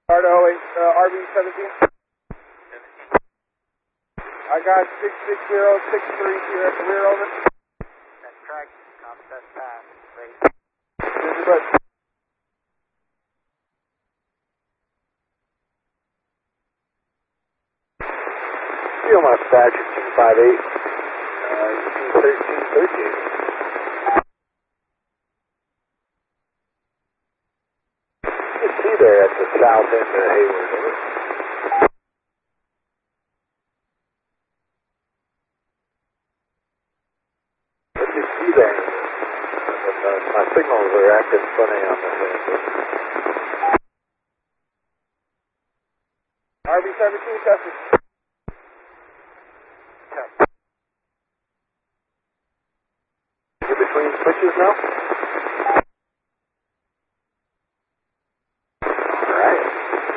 RB-17. I got 66063 here at the rear, over. That's correct. Comtest pass. Ready. Here's your button. Fuel my Badger 258, 1313. You see there at the south end of Hayward, over. What do you see there? My signals are acting funny on this end. RB-17 tested.